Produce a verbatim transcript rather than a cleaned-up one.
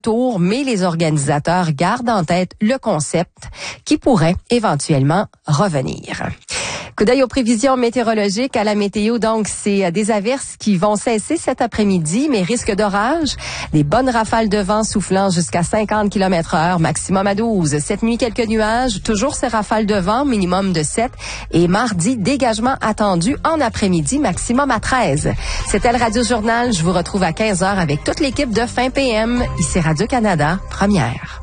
tour, mais les organisateurs gardent en tête le concept qui pourrait éventuellement revenir. Coup d'œil aux prévisions météorologiques à la météo. Donc, c'est des averses qui vont cesser cet après-midi, mais risque d'orage. Des bonnes rafales de vent soufflant jusqu'à cinquante kilomètres heure, maximum à douze. Cette nuit, quelques nuages. Toujours ces rafales de vent, minimum de sept. Et mardi, dégagement attendu en après-midi, maximum à treize. C'était le Radio Journal. Je vous retrouve à quinze heures avec toute l'équipe de Fin P M. Ici Radio-Canada, première.